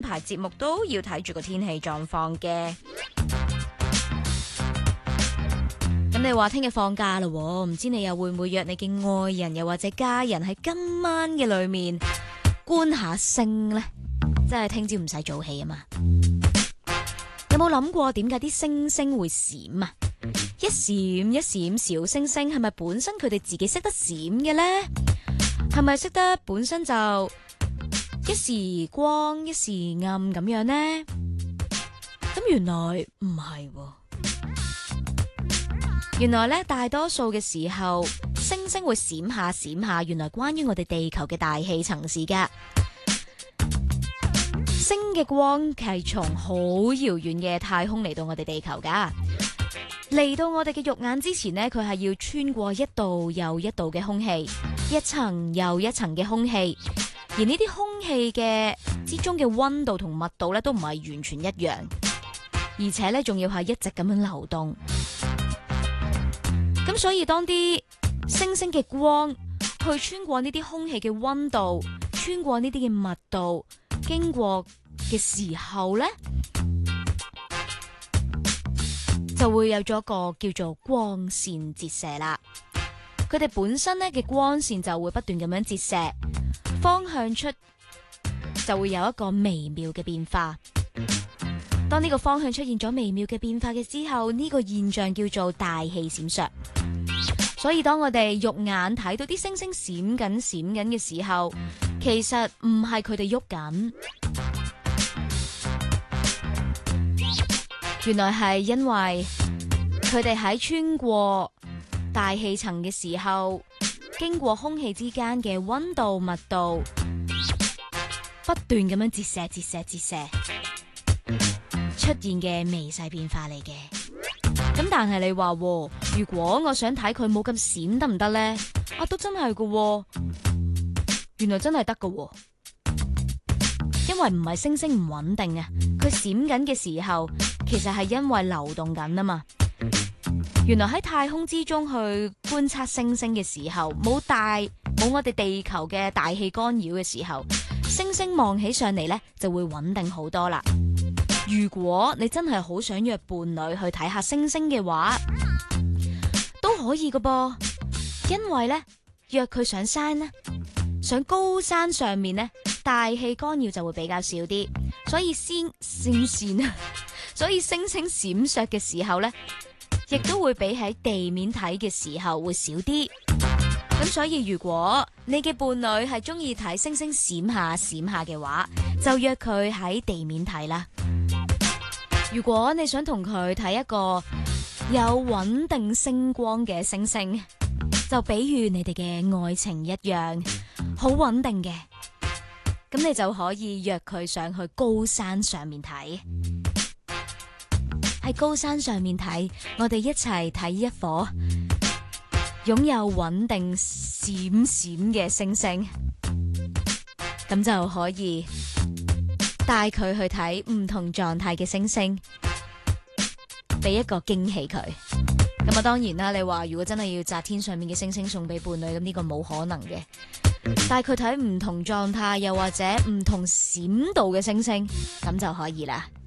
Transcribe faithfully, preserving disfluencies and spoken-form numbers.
排節目都要睇住個天氣狀況嘅。咁你話聽日放假啦，唔知你又會唔會約你嘅愛人又或者家人喺今晚嘅裏面觀下星呢？即係聽朝唔使早起啊嘛。有冇諗過點解啲星星會閃啊？一閃一閃小星星，係咪本身佢哋自己識得閃嘅呢？係咪識得本身就一時光一時暗咁樣呢？咁原來唔係喎。原來咧，大多數嘅時候，星星會閃下閃下，原來關於我哋地球嘅大氣層事噶。星嘅光係從好遙遠嘅太空嚟到我哋地球噶，嚟到我哋嘅肉眼之前呢，佢係要穿過一道又一道嘅空氣，一層又一層嘅空氣，而呢啲空氣嘅之中嘅溫度同密度咧都唔係完全一樣，而且咧仲要係一直咁樣流動。咁所以當啲星星嘅光去穿過呢啲空氣嘅溫度，穿過呢啲嘅密度，經過嘅時候呢，就會有咗個叫做光線折射啦。佢哋本身呢嘅光線就會不斷咁樣折射，方向出就會有一個微妙嘅變化。當呢個方向出現咗微妙嘅變化嘅之後，呢個現象叫做大氣閃爍。所以當我哋肉眼睇到啲星星閃緊閃緊嘅時候，其實唔係佢哋喐緊，原來係因為佢哋喺穿過大氣層嘅時候，經過空氣之間嘅溫度密度不斷咁樣折射折射折射出現嘅微細變化嚟嘅。咁但係你話，如果我想睇佢冇咁閃得唔得呢？啊，都真係噶，原來真係得噶，因為唔係星星唔穩定啊，佢閃緊嘅時候，其實係因為流動緊啊嘛。原來喺太空之中去觀察星星嘅時候，冇大冇我哋地球嘅大氣干擾嘅時候，星星望起上嚟呢就會穩定好多啦。如果你真係好想約伴侶去睇下星星嘅話，都可以噶噃，因為呢，約佢上山呢，上高山上面呢，大氣干擾就會比較少啲，所以先先線啊，所以星星閃爍嘅時候呢，亦都會比喺地面睇嘅時候會少啲。咁所以如果你嘅伴侶係中意睇星星閃下閃下嘅話，就約佢喺地面睇啦。如果你想同佢睇一個有穩定星光嘅星星，就比喻你哋嘅愛情一樣，好穩定嘅，咁你就可以約佢上去高山上面睇。喺高山上面睇，我哋一齊睇一顆擁有穩定閃閃嘅星星，咁就可以帶佢去睇唔同狀態嘅星星，俾一個驚喜佢。咁啊，當然啦，你話如果真係要摘天上面嘅星星送俾伴侶，咁呢個冇可能嘅。帶佢睇唔同狀態，又或者唔同閃度嘅星星，咁就可以啦。